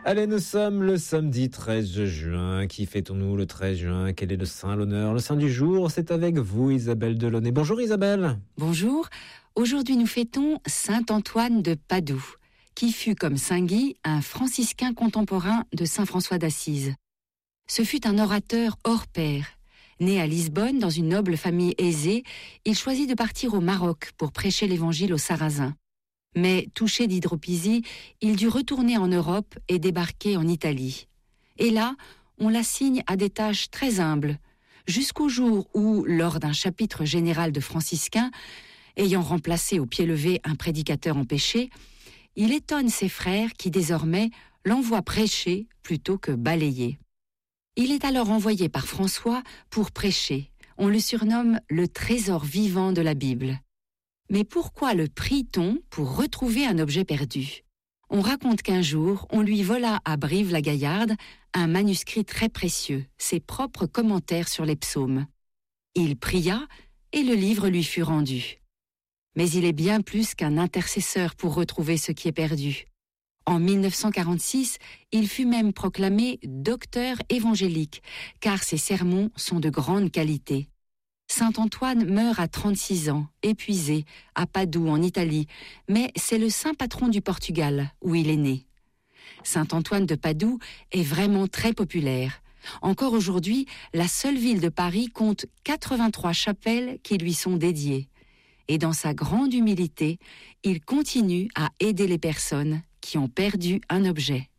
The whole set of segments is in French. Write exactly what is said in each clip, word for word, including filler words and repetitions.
Allez, nous sommes le samedi treize juin. Qui fêtons-nous le treize juin? Quel est le saint, l'honneur? Le saint du jour, c'est avec vous, Isabelle Delaunay. Bonjour Isabelle. Bonjour. Aujourd'hui, nous fêtons saint Antoine de Padoue, qui fut, comme saint Guy, un franciscain contemporain de saint François d'Assise. Ce fut un orateur hors pair. Né à Lisbonne, dans une noble famille aisée, il choisit de partir au Maroc pour prêcher l'évangile aux Sarrasins. Mais, touché d'hydropisie, il dut retourner en Europe et débarquer en Italie. Et là, on l'assigne à des tâches très humbles, jusqu'au jour où, lors d'un chapitre général de franciscains, ayant remplacé au pied levé un prédicateur empêché, il étonne ses frères qui, désormais, l'envoient prêcher plutôt que balayer. Il est alors envoyé par François pour prêcher. On le surnomme le trésor vivant de la Bible. Mais pourquoi le prie-t-on pour retrouver un objet perdu? On raconte qu'un jour, on lui vola à Brive-la-Gaillarde un manuscrit très précieux, ses propres commentaires sur les psaumes. Il pria et le livre lui fut rendu. Mais il est bien plus qu'un intercesseur pour retrouver ce qui est perdu. En mille neuf cent quarante-six, il fut même proclamé docteur évangélique, car ses sermons sont de grande qualité. Saint Antoine meurt à trente-six ans, épuisé, à Padoue en Italie, mais c'est le saint patron du Portugal, où il est né. Saint Antoine de Padoue est vraiment très populaire. Encore aujourd'hui, la seule ville de Paris compte quatre-vingt-trois chapelles qui lui sont dédiées. Et dans sa grande humilité, il continue à aider les personnes qui ont perdu un objet.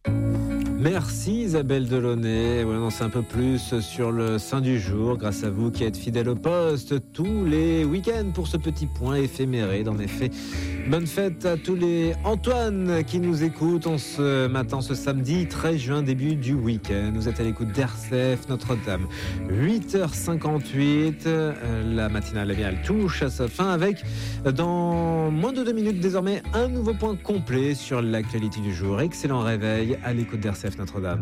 Merci Isabelle Delaunay. Ouais, on en sait un peu plus sur le saint du jour grâce à vous qui êtes fidèle au poste tous les week-ends pour ce petit point éphéméride. En effet, bonne fête à tous les Antoine qui nous écoutent en ce matin, ce samedi treize juin, début du week-end. Vous êtes à l'écoute d'R C F Notre-Dame. huit heures cinquante-huit, la matinale, eh bien, elle touche à sa fin avec, dans moins de deux minutes désormais, un nouveau point complet sur l'actualité du jour. Excellent réveil à l'écoute d'R C F Notre-Dame.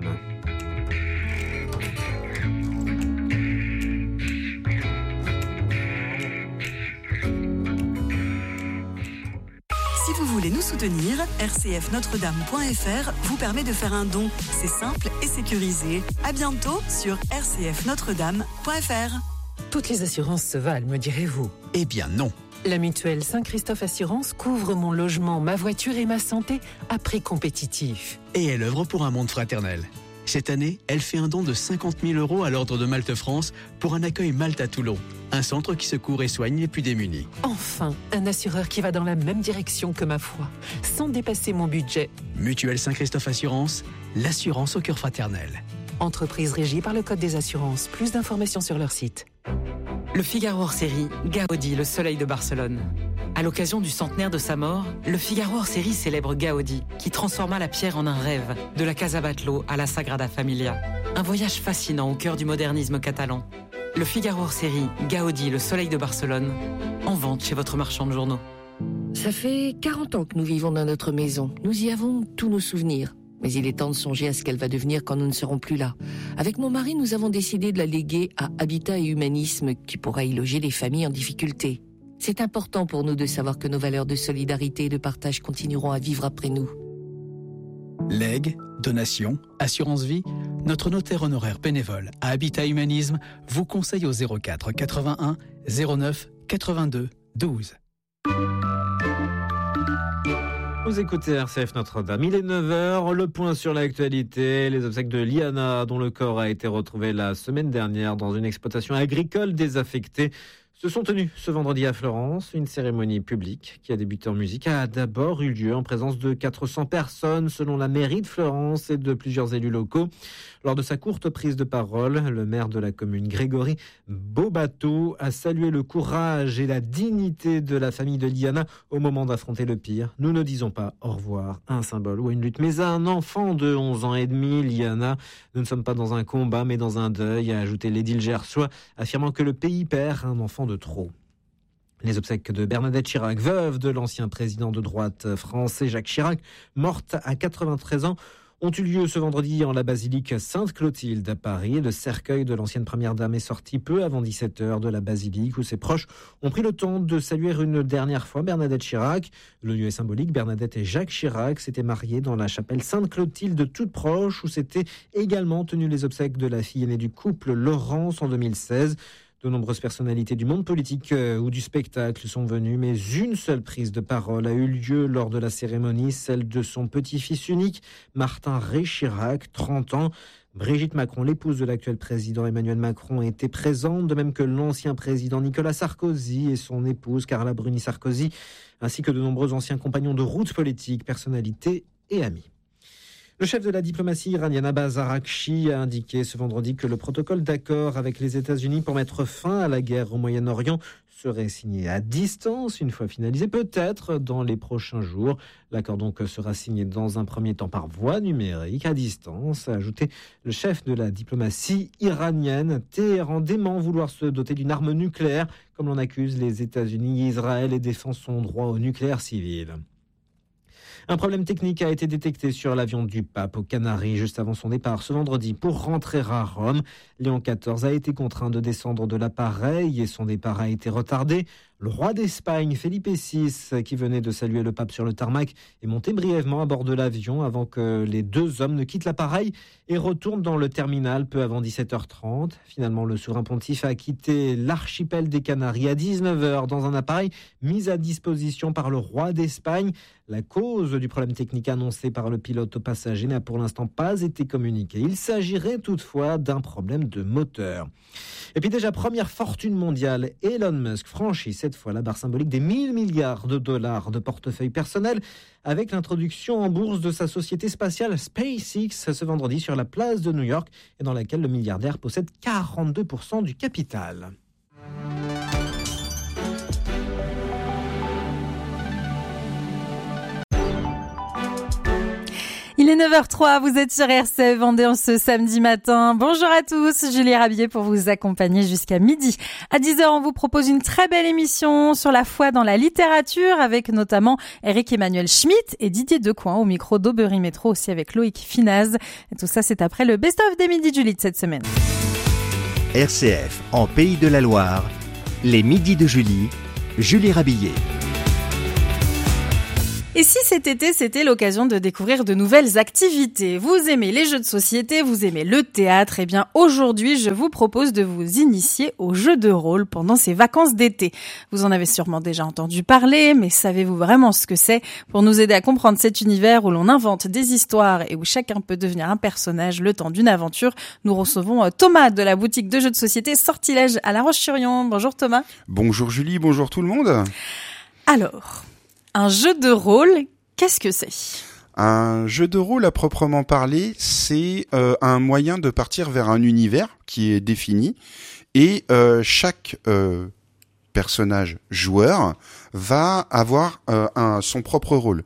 Si vous voulez nous soutenir, r c f notre dame point f r vous permet de faire un don. C'est simple et sécurisé. À bientôt sur r c f notre dame point f r. Toutes les assurances se valent, me direz-vous? Eh bien non. La mutuelle Saint-Christophe Assurance couvre mon logement, ma voiture et ma santé à prix compétitif. Et elle œuvre pour un monde fraternel. Cette année, elle fait un don de cinquante mille euros à l'Ordre de Malte France pour un accueil Malte à Toulon, un centre qui secourt et soigne les plus démunis. Enfin, un assureur qui va dans la même direction que ma foi, sans dépasser mon budget. Mutuelle Saint-Christophe Assurance, l'assurance au cœur fraternel. Entreprise régie par le Code des assurances. Plus d'informations sur leur site. Le Figaro hors série, Gaudi, le soleil de Barcelone. À l'occasion du centenaire de sa mort, le Figaro hors série célèbre Gaudi, qui transforma la pierre en un rêve, de la Casa Batlló à la Sagrada Familia. Un voyage fascinant au cœur du modernisme catalan. Le Figaro hors série, Gaudi, le soleil de Barcelone, en vente chez votre marchand de journaux. Ça fait quarante ans que nous vivons dans notre maison. Nous y avons tous nos souvenirs. Mais il est temps de songer à ce qu'elle va devenir quand nous ne serons plus là. Avec mon mari, nous avons décidé de la léguer à Habitat et Humanisme, qui pourra y loger les familles en difficulté. C'est important pour nous de savoir que nos valeurs de solidarité et de partage continueront à vivre après nous. Legs, donations, assurance vie, notre notaire honoraire bénévole à Habitat Humanisme vous conseille au zéro quatre quatre-vingt-un zéro neuf quatre-vingt-deux douze. Vous écoutez R C F Notre-Dame, il est neuf heures, le point sur l'actualité, les obsèques de Liana, dont le corps a été retrouvé la semaine dernière dans une exploitation agricole désaffectée, se sont tenues ce vendredi à Florence. Une cérémonie publique qui a débuté en musique a d'abord eu lieu en présence de quatre cents personnes selon la mairie de Florence et de plusieurs élus locaux. Lors de sa courte prise de parole, le maire de la commune, Grégory Bobato, a salué le courage et la dignité de la famille de Liana au moment d'affronter le pire. Nous ne disons pas au revoir à un symbole ou à une lutte, mais à un enfant de onze ans et demi, Liana. Nous ne sommes pas dans un combat, mais dans un deuil, a ajouté l'édile gersois, affirmant que le pays perd un enfant de trop. Les obsèques de Bernadette Chirac, veuve de l'ancien président de droite français Jacques Chirac, morte à quatre-vingt-treize ans, ont eu lieu ce vendredi en la basilique Sainte-Clotilde à Paris. Le cercueil de l'ancienne première dame est sorti peu avant dix-sept heures de la basilique où ses proches ont pris le temps de saluer une dernière fois Bernadette Chirac. Le lieu est symbolique. Bernadette et Jacques Chirac s'étaient mariés dans la chapelle Sainte-Clotilde toute proche où s'étaient également tenues les obsèques de la fille aînée du couple, Laurence, en deux mille seize. De nombreuses personnalités du monde politique euh, ou du spectacle sont venues, mais une seule prise de parole a eu lieu lors de la cérémonie, celle de son petit-fils unique, Martin Ré Chirac, trente ans. Brigitte Macron, l'épouse de l'actuel président Emmanuel Macron, était présente, de même que l'ancien président Nicolas Sarkozy et son épouse Carla Bruni Sarkozy, ainsi que de nombreux anciens compagnons de route politique, personnalités et amis. Le chef de la diplomatie iranienne Abbas Araghchi a indiqué ce vendredi que le protocole d'accord avec les États-Unis pour mettre fin à la guerre au Moyen-Orient serait signé à distance, une fois finalisé, peut-être dans les prochains jours. L'accord donc sera signé dans un premier temps par voie numérique, à distance, a ajouté le chef de la diplomatie iranienne. Téhéran dément vouloir se doter d'une arme nucléaire, comme l'on accuse les États-Unis. Israël et défend son droit au nucléaire civil. Un problème technique a été détecté sur l'avion du pape aux Canaries juste avant son départ ce vendredi pour rentrer à Rome. Léon quatorze a été contraint de descendre de l'appareil et son départ a été retardé. Le roi d'Espagne, Felipe six, qui venait de saluer le pape sur le tarmac, est monté brièvement à bord de l'avion avant que les deux hommes ne quittent l'appareil et retournent dans le terminal peu avant dix-sept heures trente. Finalement, le souverain pontife a quitté l'archipel des Canaries à dix-neuf heures dans un appareil mis à disposition par le roi d'Espagne. La cause du problème technique annoncé par le pilote aux passagers n'a pour l'instant pas été communiquée. Il s'agirait toutefois d'un problème de moteur. Et puis déjà, première fortune mondiale, Elon Musk franchit cette fois la barre symbolique des mille milliards de dollars de portefeuille personnel avec l'introduction en bourse de sa société spatiale SpaceX ce vendredi sur la place de New York et dans laquelle le milliardaire possède quarante-deux pour cent du capital. Il est neuf heures trois, vous êtes sur R C F Vendée en ce samedi matin. Bonjour à tous, Julie Rabier pour vous accompagner jusqu'à midi. À dix heures, on vous propose une très belle émission sur la foi dans la littérature avec notamment Eric Emmanuel Schmitt et Didier Decoing au micro d'Aubry Métro, aussi avec Loïc Finaz. Et tout ça, c'est après le best-of des Midis de Julie de cette semaine. R C F en Pays de la Loire, les Midis de Julie, Julie Rabillet. Et si cet été, c'était l'occasion de découvrir de nouvelles activités, vous aimez les jeux de société, vous aimez le théâtre, eh bien aujourd'hui, je vous propose de vous initier aux jeux de rôle pendant ces vacances d'été. Vous en avez sûrement déjà entendu parler, mais savez-vous vraiment ce que c'est? Pour nous aider à comprendre cet univers où l'on invente des histoires et où chacun peut devenir un personnage le temps d'une aventure, nous recevons Thomas de la boutique de jeux de société Sortilège à La Roche-sur-Yon. Bonjour Thomas. Bonjour Julie, bonjour tout le monde. Alors... un jeu de rôle, qu'est-ce que c'est ? Un jeu de rôle à proprement parler, c'est euh, un moyen de partir vers un univers qui est défini et euh, chaque euh, personnage joueur va avoir euh, un, son propre rôle.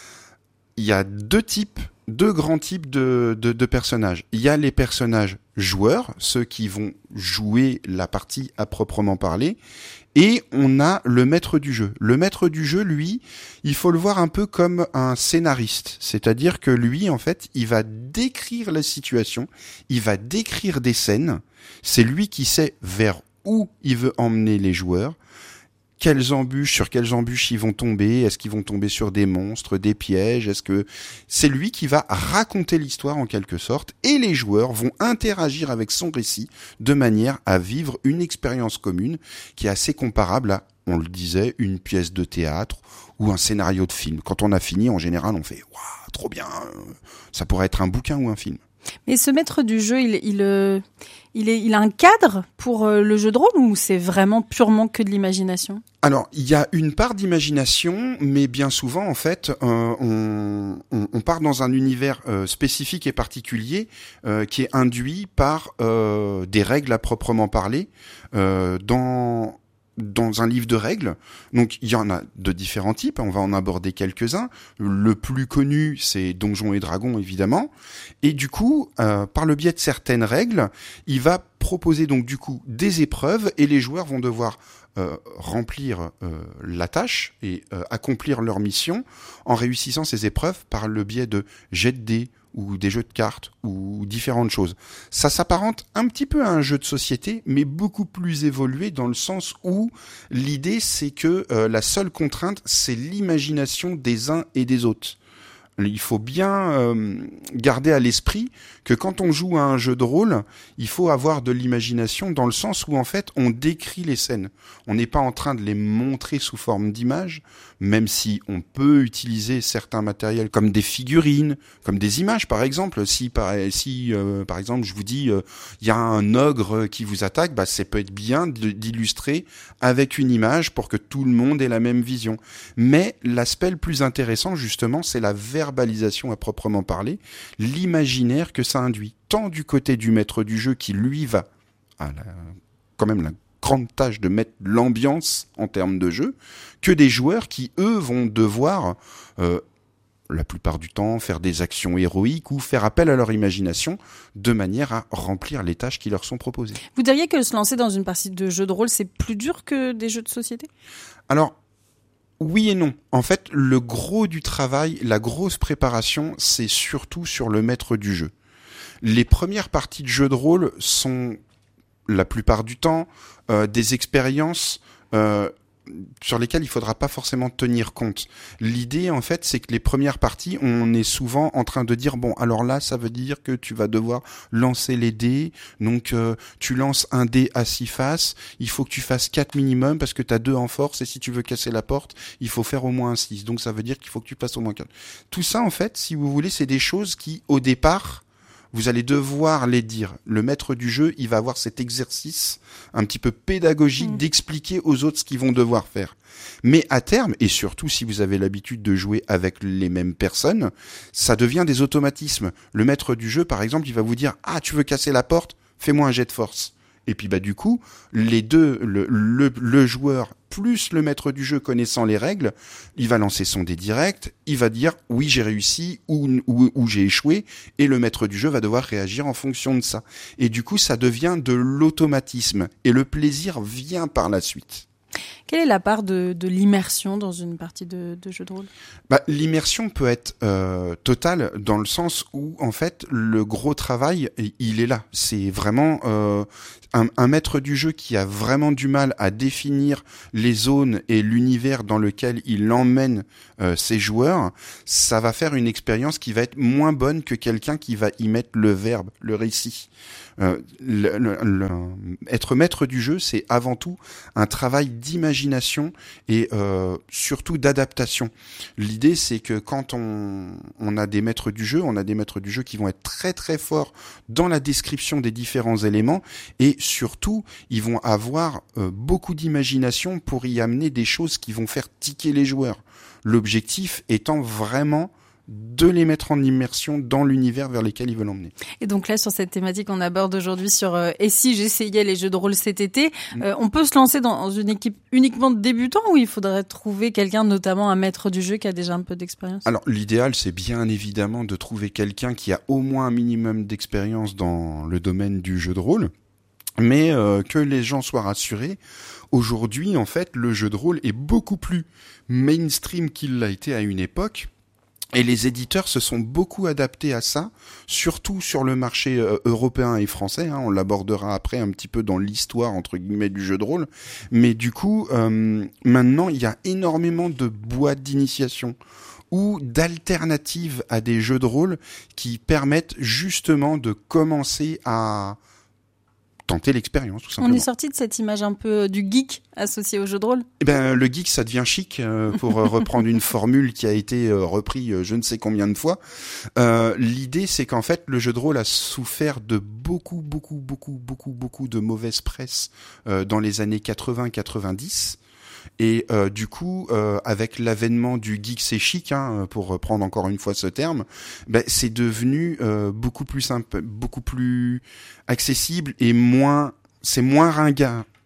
Il y a deux types, deux grands types de, de, de personnages. Il y a les personnages joueurs, ceux qui vont jouer la partie à proprement parler. Et on a le maître du jeu. Le maître du jeu, lui, il faut le voir un peu comme un scénariste. C'est-à-dire que lui, en fait, il va décrire la situation, il va décrire des scènes. C'est lui qui sait vers où il veut emmener les joueurs, quelles embûches, sur quelles embûches ils vont tomber, est-ce qu'ils vont tomber sur des monstres, des pièges, est-ce que... C'est lui qui va raconter l'histoire en quelque sorte, et les joueurs vont interagir avec son récit de manière à vivre une expérience commune qui est assez comparable à, on le disait, une pièce de théâtre ou un scénario de film. Quand on a fini, en général, on fait « Waouh, trop bien !» Ça pourrait être un bouquin ou un film. Mais ce maître du jeu, il, il, euh, il, est, il a un cadre pour euh, le jeu de rôle ou c'est vraiment purement que de l'imagination ? Alors, il y a une part d'imagination, mais bien souvent, en fait, euh, on, on, on part dans un univers euh, spécifique et particulier euh, qui est induit par euh, des règles à proprement parler euh, dans... dans un livre de règles. Donc, il y en a de différents types. On va en aborder quelques-uns. Le plus connu, c'est Donjons et Dragons, évidemment. Et du coup, euh, par le biais de certaines règles, il va proposer donc du coup des épreuves et les joueurs vont devoir euh, remplir euh, la tâche et euh, accomplir leur mission en réussissant ces épreuves par le biais de jets de dés ou des jeux de cartes ou différentes choses. Ça s'apparente un petit peu à un jeu de société, mais beaucoup plus évolué dans le sens où l'idée c'est que euh, la seule contrainte c'est l'imagination des uns et des autres. Il faut bien euh, garder à l'esprit que quand on joue à un jeu de rôle, il faut avoir de l'imagination dans le sens où en fait on décrit les scènes. On n'est pas en train de les montrer sous forme d'images, même si on peut utiliser certains matériels comme des figurines, comme des images par exemple. Si par, si, euh, par exemple je vous dis il euh, y a un ogre qui vous attaque, bah, ça peut être bien d'illustrer avec une image pour que tout le monde ait la même vision. Mais l'aspect le plus intéressant justement c'est la verbalisation à proprement parler, l'imaginaire que ça induit, tant du côté du maître du jeu qui lui va à la, quand même la grande tâche de mettre l'ambiance en termes de jeu, que des joueurs qui eux vont devoir euh, la plupart du temps faire des actions héroïques ou faire appel à leur imagination de manière à remplir les tâches qui leur sont proposées. Vous diriez que se lancer dans une partie de jeu de rôle c'est plus dur que des jeux de société ? Alors oui et non. En fait, le gros du travail, la grosse préparation, c'est surtout sur le maître du jeu. Les premières parties de jeu de rôle sont, la plupart du temps, euh, des expériences euh, sur lesquelles il faudra pas forcément tenir compte. L'idée, en fait, c'est que les premières parties, on est souvent en train de dire, bon, alors là, ça veut dire que tu vas devoir lancer les dés, donc euh, tu lances un dé à six faces, il faut que tu fasses quatre minimum parce que tu as deux en force, et si tu veux casser la porte, il faut faire au moins un six, donc ça veut dire qu'il faut que tu passes au moins quatre. Tout ça, en fait, si vous voulez, c'est des choses qui, au départ, vous allez devoir les dire. Le maître du jeu, il va avoir cet exercice un petit peu pédagogique mmh. d'expliquer aux autres ce qu'ils vont devoir faire. Mais à terme, et surtout si vous avez l'habitude de jouer avec les mêmes personnes, ça devient des automatismes. Le maître du jeu, par exemple, il va vous dire « Ah, tu veux casser la porte ? Fais-moi un jet de force. » Et puis bah du coup, les deux, le, le, le joueur plus le maître du jeu connaissant les règles, il va lancer son dé direct, il va dire oui j'ai réussi ou, ou, ou j'ai échoué, et le maître du jeu va devoir réagir en fonction de ça. Et du coup ça devient de l'automatisme, et le plaisir vient par la suite. Quelle est la part de, de l'immersion dans une partie de, de jeu de rôle ? Bah, l'immersion peut être euh, totale dans le sens où en fait le gros travail il est là. C'est vraiment euh, un, un maître du jeu qui a vraiment du mal à définir les zones et l'univers dans lequel il emmène euh, ses joueurs. Ça va faire une expérience qui va être moins bonne que quelqu'un qui va y mettre le verbe, le récit. Euh, le, le, le, être maître du jeu, c'est avant tout un travail d'imagination et euh, surtout d'adaptation. L'idée, c'est que quand on, on a des maîtres du jeu, on a des maîtres du jeu qui vont être très très forts dans la description des différents éléments et surtout, ils vont avoir euh, beaucoup d'imagination pour y amener des choses qui vont faire tiquer les joueurs. L'objectif étant vraiment de les mettre en immersion dans l'univers vers lequel ils veulent emmener. Et donc là, sur cette thématique qu'on aborde aujourd'hui sur euh, « Et si j'essayais les jeux de rôle cet été euh, », on peut se lancer dans une équipe uniquement de débutants ou il faudrait trouver quelqu'un, notamment un maître du jeu qui a déjà un peu d'expérience ? Alors, l'idéal, c'est bien évidemment de trouver quelqu'un qui a au moins un minimum d'expérience dans le domaine du jeu de rôle, mais euh, que les gens soient rassurés. Aujourd'hui, en fait, le jeu de rôle est beaucoup plus mainstream qu'il l'a été à une époque. Et les éditeurs se sont beaucoup adaptés à ça, surtout sur le marché euh, européen et français. Hein, on l'abordera après un petit peu dans l'histoire entre guillemets du jeu de rôle. Mais du coup, euh, maintenant, il y a énormément de boîtes d'initiation ou d'alternatives à des jeux de rôle qui permettent justement de commencer à tenter l'expérience, tout simplement. On est sorti de cette image un peu du geek associé au jeu de rôle. Eh ben, le geek, ça devient chic, euh, pour euh, reprendre une formule qui a été euh, reprise euh, je ne sais combien de fois. Euh, l'idée, c'est qu'en fait, le jeu de rôle a souffert de beaucoup, beaucoup, beaucoup, beaucoup, beaucoup de mauvaise presse euh, dans les années quatre-vingts quatre-vingt-dix. Et euh, du coup, euh, avec l'avènement du geek c'est chic, hein, pour reprendre encore une fois ce terme, ben, c'est devenu euh, beaucoup plus simple, beaucoup plus accessible et moins, c'est moins ringard.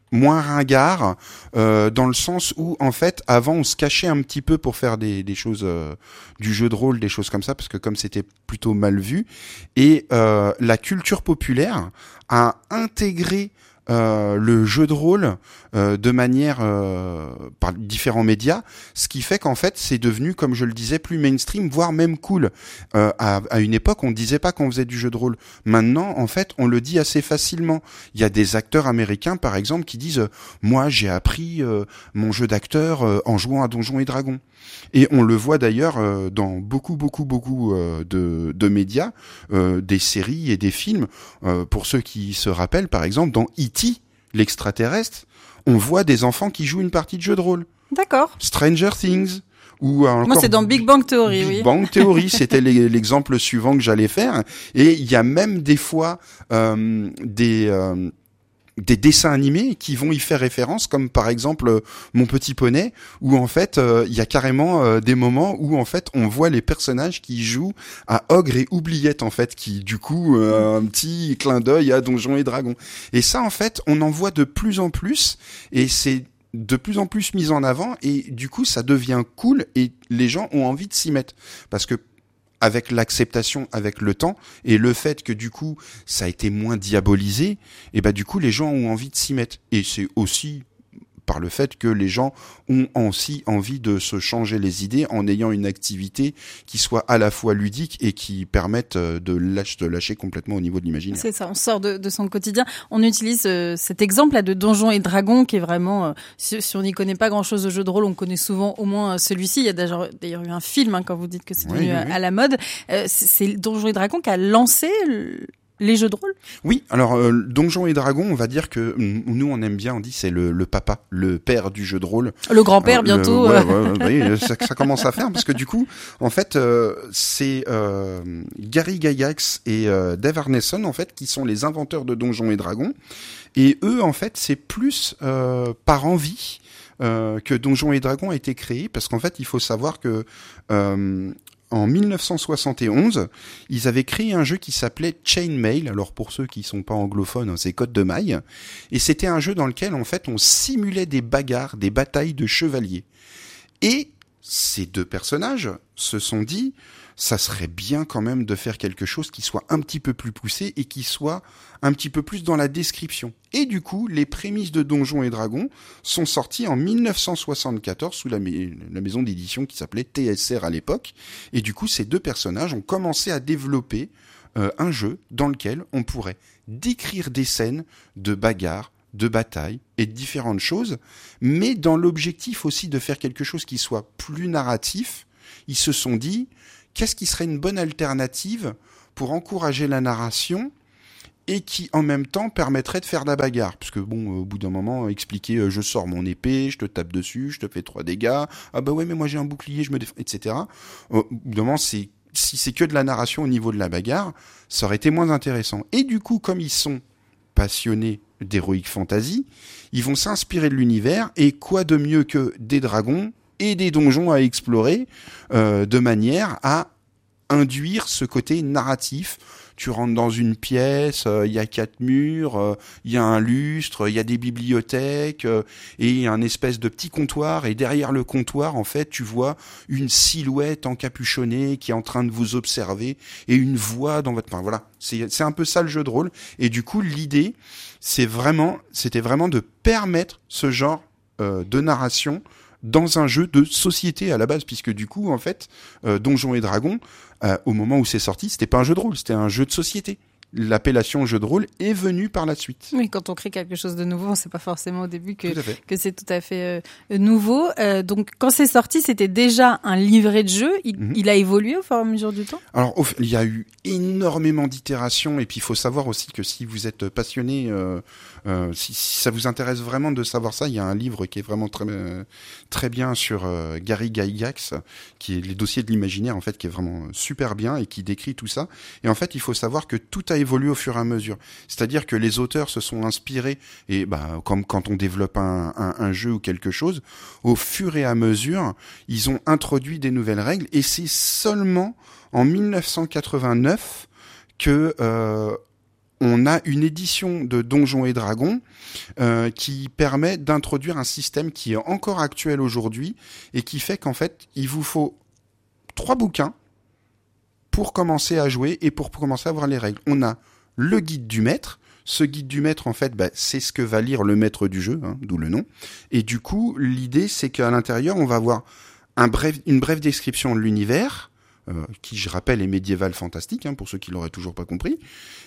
moins ringard, euh, dans le sens où en fait avant on se cachait un petit peu pour faire des, des choses euh, du jeu de rôle, des choses comme ça, parce que comme c'était plutôt mal vu, et euh, la culture populaire a intégré Euh, le jeu de rôle euh, de manière euh, par différents médias, ce qui fait qu'en fait c'est devenu, comme je le disais, plus mainstream, voire même cool. Euh, à, à une époque, on ne disait pas qu'on faisait du jeu de rôle. Maintenant, en fait, on le dit assez facilement. Il y a des acteurs américains, par exemple, qui disent euh, « Moi, j'ai appris euh, mon jeu d'acteur euh, en jouant à Donjons et Dragons ». Et on le voit d'ailleurs euh, dans beaucoup, beaucoup, beaucoup euh, de, de médias, euh, des séries et des films. Euh, pour ceux qui se rappellent, par exemple, dans E T, l'extraterrestre, on voit des enfants qui jouent une partie de jeu de rôle. D'accord. Stranger Things. Ou encore Moi, c'est dans Big Bang Theory, Big oui. Big Bang Theory, c'était l'exemple suivant que j'allais faire. Et il y a même des fois euh, des... Euh, des dessins animés qui vont y faire référence, comme par exemple euh, Mon Petit Poney, où en fait il euh, y a carrément euh, des moments où en fait on voit les personnages qui jouent à Ogre et Oubliette, en fait, qui du coup euh, un petit clin d'œil à Donjons et Dragons. Et ça, en fait, on en voit de plus en plus, et c'est de plus en plus mis en avant, et du coup ça devient cool et les gens ont envie de s'y mettre, parce que avec l'acceptation, avec le temps, et le fait que du coup ça a été moins diabolisé, et bah du coup les gens ont envie de s'y mettre. Et c'est aussi par le fait que les gens ont aussi envie de se changer les idées en ayant une activité qui soit à la fois ludique et qui permette de lâcher, de lâcher complètement au niveau de l'imaginaire. C'est ça, on sort de, de son quotidien. On utilise euh, cet exemple-là de Donjons et Dragons qui est vraiment, euh, si, si on n'y connaît pas grand-chose de jeu de rôle, on connaît souvent au moins euh, celui-ci. Il y a d'ailleurs, d'ailleurs eu un film, hein, quand vous dites que c'est devenu oui, oui, oui. à la mode. Euh, c'est, c'est Donjons et Dragons qui a lancé... Le... les jeux de rôle ? Oui, alors euh, Donjons et Dragons, on va dire que nous on aime bien, on dit c'est le, le papa, le père du jeu de rôle. Le grand-père euh, bientôt. Le, ouais, ouais, ouais, ça, ça commence à faire, parce que du coup, en fait, euh, c'est euh, Gary Gygax et euh, Dave Arneson, en fait, qui sont les inventeurs de Donjons et Dragons. Et eux, en fait, c'est plus euh, par envie euh, que Donjons et Dragons a été créé, parce qu'en fait, il faut savoir que... Euh, en dix-neuf cent soixante et onze, ils avaient créé un jeu qui s'appelait Chainmail. Alors pour ceux qui sont pas anglophones, c'est Code de maille. Et c'était un jeu dans lequel en fait on simulait des bagarres, des batailles de chevaliers. Et ces deux personnages se sont dit, ça serait bien quand même de faire quelque chose qui soit un petit peu plus poussé et qui soit un petit peu plus dans la description. Et du coup, les prémices de Donjons et Dragons sont sorties en dix-neuf cent soixante-quatorze sous la, la maison d'édition qui s'appelait T S R à l'époque. Et du coup, ces deux personnages ont commencé à développer euh, un jeu dans lequel on pourrait décrire des scènes de bagarres, de batailles et de différentes choses, mais dans l'objectif aussi de faire quelque chose qui soit plus narratif. Ils se sont dit, qu'est-ce qui serait une bonne alternative pour encourager la narration et qui, en même temps, permettrait de faire de la bagarre. Parce que, bon, au bout d'un moment, expliquer euh, « je sors mon épée, je te tape dessus, je te fais trois dégâts, ah bah ouais, mais moi j'ai un bouclier, je me défends, et cetera » Au bout d'un moment, c'est, si c'est que de la narration au niveau de la bagarre, ça aurait été moins intéressant. Et du coup, comme ils sont passionnés d'Heroic Fantasy, ils vont s'inspirer de l'univers, et quoi de mieux que des dragons et des donjons à explorer, euh, de manière à induire ce côté narratif. Tu rentres dans une pièce, il euh, y a quatre murs, il euh, y a un lustre, il y a des bibliothèques, euh, et il y a un espèce de petit comptoir, et derrière le comptoir, en fait, tu vois une silhouette encapuchonnée qui est en train de vous observer, et une voix dans votre... Enfin, voilà, c'est, c'est un peu ça le jeu de rôle. Et du coup, l'idée, c'est vraiment, c'était vraiment de permettre ce genre euh, de narration dans un jeu de société à la base, puisque du coup, en fait, euh, Donjons et Dragons, euh, au moment où c'est sorti, c'était pas un jeu de rôle, c'était un jeu de société. L'appellation jeu de rôle est venue par la suite. Oui, quand on crée quelque chose de nouveau, on ne sait pas forcément au début que, que c'est tout à fait euh, nouveau. Euh, donc, quand c'est sorti, c'était déjà un livret de jeu. Il, mm-hmm. il a évolué au fur et à mesure du temps ? Alors, il y a eu énormément d'itérations. Et puis, il faut savoir aussi que si vous êtes passionné, euh, euh, si, si ça vous intéresse vraiment de savoir ça, il y a un livre qui est vraiment très, euh, très bien sur euh, Gary Gygax, qui est les dossiers de l'imaginaire, en fait, qui est vraiment super bien et qui décrit tout ça. Et en fait, il faut savoir que tout a évolue au fur et à mesure. C'est-à-dire que les auteurs se sont inspirés, et bah, comme quand on développe un, un, un jeu ou quelque chose, au fur et à mesure, ils ont introduit des nouvelles règles, et c'est seulement en dix-neuf cent quatre-vingt-neuf que euh, on a une édition de Donjons et Dragons euh, qui permet d'introduire un système qui est encore actuel aujourd'hui et qui fait qu'en fait, il vous faut trois bouquins pour commencer à jouer et pour commencer à voir les règles. On a le guide du maître. Ce guide du maître, en fait, bah, c'est ce que va lire le maître du jeu, hein, d'où le nom. Et du coup, l'idée, c'est qu'à l'intérieur, on va avoir un bref, une brève description de l'univers, Euh, qui, je rappelle, est médiéval fantastique, hein, pour ceux qui l'auraient toujours pas compris,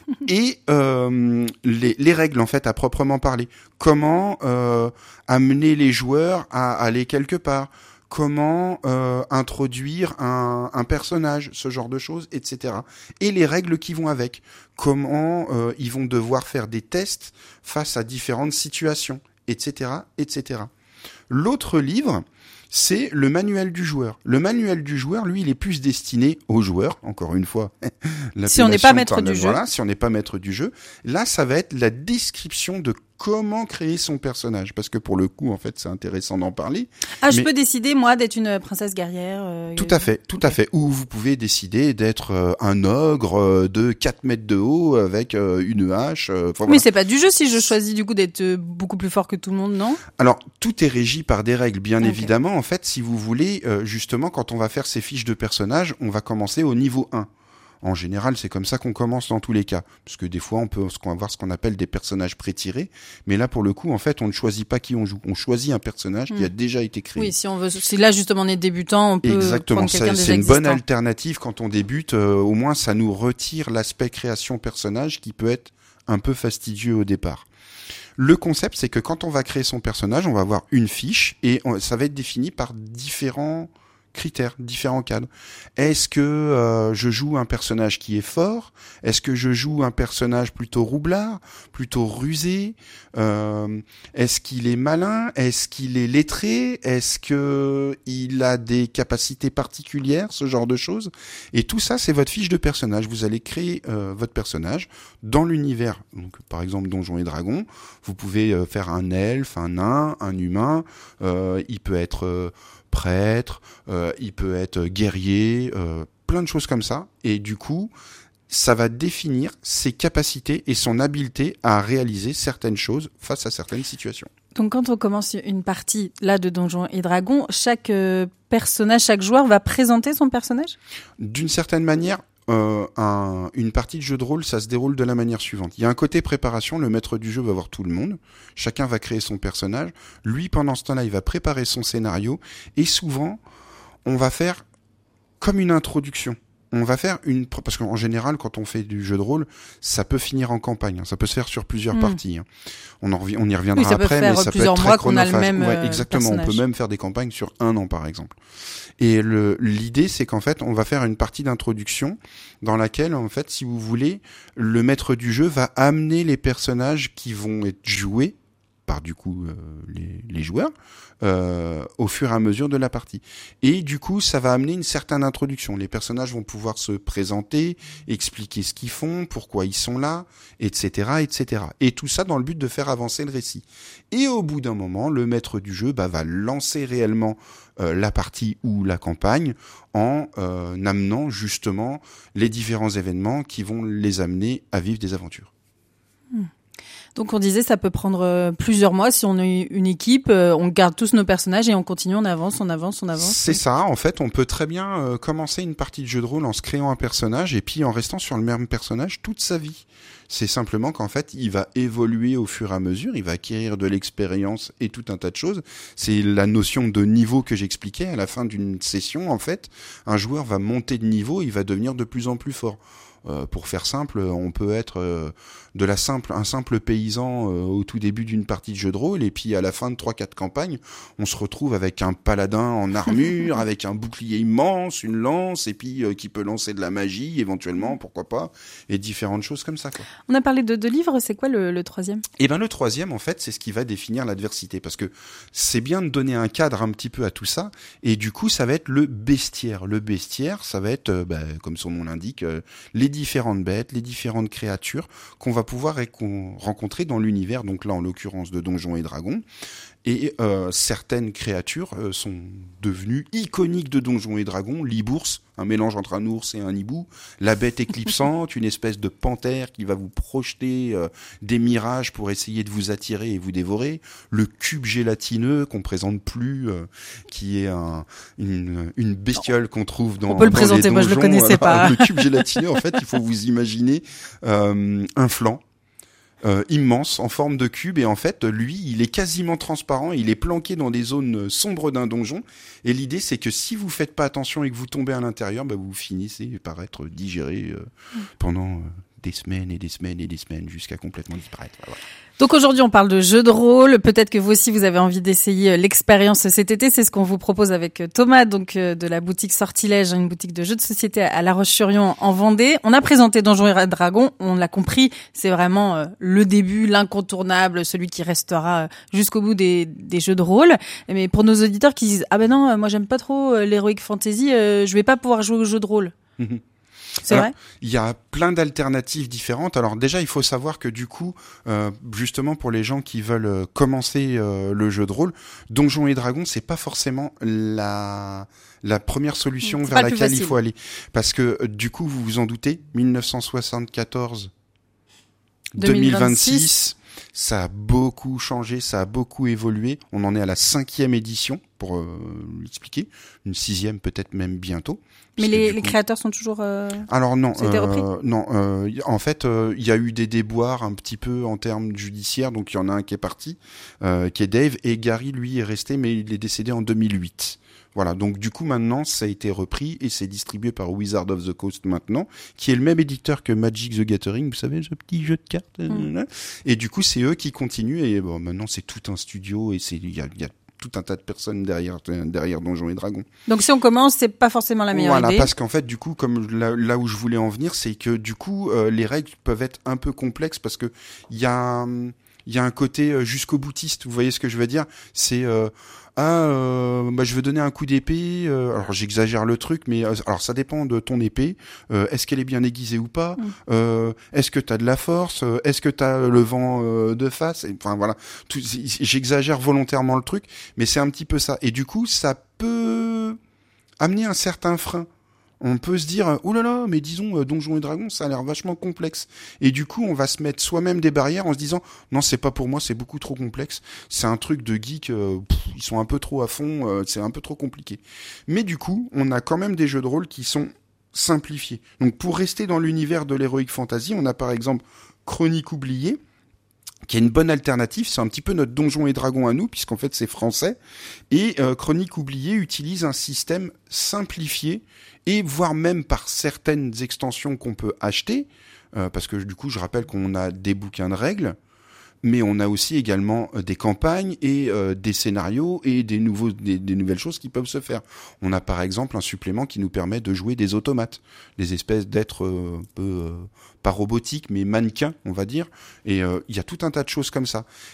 et euh, les, les règles, en fait, à proprement parler. Comment euh, amener les joueurs à aller quelque part, comment euh, introduire un, un personnage, ce genre de choses, et cetera. Et les règles qui vont avec. Comment euh, ils vont devoir faire des tests face à différentes situations, et cetera, et cetera. L'autre livre, c'est le manuel du joueur. Le manuel du joueur, lui, il est plus destiné aux joueurs, encore une fois. Si on n'est pas maître du jeu. Voilà, si on n'est pas maître du jeu. Là, ça va être la description de comment créer son personnage. Parce que pour le coup, en fait, c'est intéressant d'en parler. Ah, je mais... peux décider, moi, d'être une princesse guerrière. Euh... Tout à fait, tout okay. à fait. Ou vous pouvez décider d'être euh, un ogre euh, de quatre mètres de haut avec euh, une hache. Euh, Mais voilà. c'est pas du jeu si je choisis du coup d'être euh, beaucoup plus fort que tout le monde, non ? Alors, tout est régi par des règles, bien okay. évidemment. En fait, si vous voulez, euh, justement, quand on va faire ces fiches de personnages, on va commencer au niveau un. En général, c'est comme ça qu'on commence dans tous les cas. Parce que des fois, on peut avoir ce qu'on appelle des personnages pré-tirés. Mais là, pour le coup, en fait, on ne choisit pas qui on joue. On choisit un personnage mmh. qui a déjà été créé. Oui, si on veut, si là, justement, on est débutant, on peut Exactement. prendre quelqu'un déjà C'est une existant. bonne alternative quand on débute. Euh, au moins, ça nous retire l'aspect création personnage qui peut être un peu fastidieux au départ. Le concept, c'est que quand on va créer son personnage, on va avoir une fiche et on, ça va être défini par différents critères, différents cadres. Est-ce que euh, je joue un personnage qui est fort ? Est-ce que je joue un personnage plutôt roublard, plutôt rusé ? euh, Est-ce qu'il est malin ? Est-ce qu'il est lettré ? Est-ce que il a des capacités particulières ? Ce genre de choses. Et tout ça, c'est votre fiche de personnage. Vous allez créer euh, votre personnage dans l'univers. Donc, par exemple, Donjons et Dragons. Vous pouvez euh, faire un elfe, un nain, un humain. Euh, il peut être euh, prêtre, euh, il peut être guerrier, euh, plein de choses comme ça. Et du coup, ça va définir ses capacités et son habileté à réaliser certaines choses face à certaines situations. Donc quand on commence une partie là de Donjons et Dragons, chaque euh, personnage, chaque joueur va présenter son personnage ? D'une certaine manière, Euh, un, une partie de jeu de rôle, ça se déroule de la manière suivante. Il y a un côté préparation, le maître du jeu va voir tout le monde, chacun va créer son personnage, lui pendant ce temps-là il va préparer son scénario, et souvent on va faire comme une introduction. On va faire une... Parce qu'en général, quand on fait du jeu de rôle, ça peut finir en campagne. Hein. Ça peut se faire sur plusieurs mmh. parties. Hein. On, en rev... on y reviendra oui, ça après, peut faire mais ça peut être très chronophage. Ouais, exactement. Personnage. On peut même faire des campagnes sur un an, par exemple. Et le... l'idée, c'est qu'en fait, on va faire une partie d'introduction dans laquelle, en fait, si vous voulez, le maître du jeu va amener les personnages qui vont être joués par du coup euh, les, les joueurs euh, au fur et à mesure de la partie. Et du coup, ça va amener une certaine introduction. Les personnages vont pouvoir se présenter, expliquer ce qu'ils font, pourquoi ils sont là, et cetera, et cetera. Et tout ça dans le but de faire avancer le récit. Et au bout d'un moment, le maître du jeu bah, va lancer réellement euh, la partie ou la campagne en euh, amenant justement les différents événements qui vont les amener à vivre des aventures. Hmm. Donc on disait ça peut prendre plusieurs mois si on a une équipe, on garde tous nos personnages et on continue, on avance, on avance, on avance. C'est ça, en fait, on peut très bien euh, commencer une partie de jeu de rôle en se créant un personnage et puis en restant sur le même personnage toute sa vie. C'est simplement qu'en fait, il va évoluer au fur et à mesure, il va acquérir de l'expérience et tout un tas de choses. C'est la notion de niveau que j'expliquais à la fin d'une session, en fait. Un joueur va monter de niveau, il va devenir de plus en plus fort. Euh, pour faire simple, on peut être euh, de la simple, un simple paysan euh, au tout début d'une partie de jeu de rôle, et puis à la fin de trois quatre campagnes, on se retrouve avec un paladin en armure, avec un bouclier immense, une lance, et puis euh, qui peut lancer de la magie, éventuellement, pourquoi pas, et différentes choses comme ça, quoi. On a parlé de deux livres, c'est quoi le, le troisième ? Eh ben le troisième, en fait, c'est ce qui va définir l'adversité, parce que c'est bien de donner un cadre un petit peu à tout ça, et du coup, ça va être le bestiaire. Le bestiaire, ça va être, euh, bah, comme son nom l'indique, euh, les différentes bêtes, les différentes créatures qu'on va pouvoir récon- rencontrer dans l'univers, donc là en l'occurrence de Donjons et Dragons. Et euh, certaines créatures euh, sont devenues iconiques de Donjons et Dragons. L'Ibours, un mélange entre un ours et un hibou. La bête éclipsante, une espèce de panthère qui va vous projeter euh, des mirages pour essayer de vous attirer et vous dévorer. Le cube gélatineux qu'on présente plus, euh, qui est un, une, une bestiole qu'on trouve dans, On peut le dans présenter, les donjons. moi je le connaissais pas. Le cube gélatineux, en fait, il faut vous imaginer euh, un flanc. Euh, immense en forme de cube et en fait lui il est quasiment transparent, il est planqué dans des zones sombres d'un donjon et l'idée c'est que si vous faites pas attention et que vous tombez à l'intérieur, bah, vous finissez par être digéré euh, pendant euh, des semaines et des semaines et des semaines jusqu'à complètement disparaître. Voilà. Donc aujourd'hui, on parle de jeux de rôle. Peut-être que vous aussi, vous avez envie d'essayer l'expérience cet été. C'est ce qu'on vous propose avec Thomas, donc de la boutique Sortilège, une boutique de jeux de société à La Roche-sur-Yon en Vendée. On a présenté Donjons et Dragons. On l'a compris, c'est vraiment le début, l'incontournable, celui qui restera jusqu'au bout des, des jeux de rôle. Mais pour nos auditeurs qui disent « Ah ben non, moi j'aime pas trop l'heroic fantasy, je vais pas pouvoir jouer aux jeux de rôle. » C'est Alors, vrai ? Il y a plein d'alternatives différentes. Alors déjà, il faut savoir que du coup, euh, justement pour les gens qui veulent euh, commencer euh, le jeu de rôle, Donjons et Dragons, c'est pas forcément la la première solution C'est vers pas le plus laquelle il facile. faut aller, parce que euh, du coup, vous vous en doutez, dix-neuf cent soixante-quatorze, deux mille vingt-six, ça a beaucoup changé, ça a beaucoup évolué. On en est à la cinquième édition, pour euh, l'expliquer, une sixième peut-être même bientôt. Mais Puisque, les, du les coup- créateurs sont toujours... euh, Alors non, Ça a été repris euh, non. euh, y- en fait, euh, il y a eu des déboires un petit peu en termes judiciaires, donc il y en a un qui est parti, euh, qui est Dave, et Gary lui est resté, mais il est décédé en deux mille huit. Voilà, donc du coup maintenant ça a été repris et c'est distribué par Wizard of the Coast maintenant, qui est le même éditeur que Magic the Gathering, vous savez, ce petit jeu de cartes. Mm. Et du coup c'est eux qui continuent et bon, maintenant c'est tout un studio et c'est il y a, il y a tout un tas de personnes derrière derrière Donjons et Dragons. Donc si on commence, c'est pas forcément la meilleure Voilà, idée. parce qu'en fait, du coup, comme là, là où je voulais en venir, c'est que du coup, euh, les règles peuvent être un peu complexes parce que il y a, il y a un côté euh, jusqu'au boutiste. Vous voyez ce que je veux dire ? C'est euh, ah, euh, bah, je veux donner un coup d'épée. Euh, alors j'exagère le truc, mais euh, alors ça dépend de ton épée. Euh, est-ce qu'elle est bien aiguisée ou pas ? Mm. euh, Est-ce que t'as de la force ? euh, Est-ce que t'as le vent euh, de face ? Et, enfin voilà, tout, j'exagère volontairement le truc, mais c'est un petit peu ça. Et du coup, ça peut amener un certain frein. On peut se dire, oh là là, mais disons, euh, Donjons et Dragons, ça a l'air vachement complexe. Et du coup, on va se mettre soi-même des barrières en se disant, non, c'est pas pour moi, c'est beaucoup trop complexe. C'est un truc de geek, euh, pff, ils sont un peu trop à fond, euh, c'est un peu trop compliqué. Mais du coup, on a quand même des jeux de rôle qui sont simplifiés. Donc, pour rester dans l'univers de l'heroic fantasy, on a par exemple Chronique oubliée, qui est une bonne alternative, c'est un petit peu notre Donjons et Dragons à nous, puisqu'en fait c'est français, et euh, Chronique oubliée utilise un système simplifié, et voire même par certaines extensions qu'on peut acheter, euh, parce que du coup je rappelle qu'on a des bouquins de règles, mais on a aussi également euh, des campagnes et euh, des scénarios et des, nouveaux, des, des nouvelles choses qui peuvent se faire. On a par exemple un supplément qui nous permet de jouer des automates, des espèces d'êtres euh, un peu... Euh, pas robotiques, mais mannequins, on va dire. Et il euh, y a tout un tas de choses comme ça.